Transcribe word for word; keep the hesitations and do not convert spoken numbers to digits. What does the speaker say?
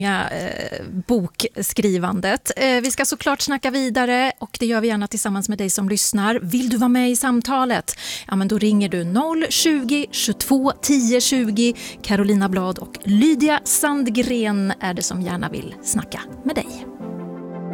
Eh, bokskrivandet. Eh, vi ska såklart snacka vidare och det gör vi gärna tillsammans med dig som lyssnar. Vill du vara med i samtalet? Ja, men då ringer du noll tjugo, tjugotvå, tio tjugo. Carolina Blad och Lydia Sandgren är det som gärna vill snacka med dig.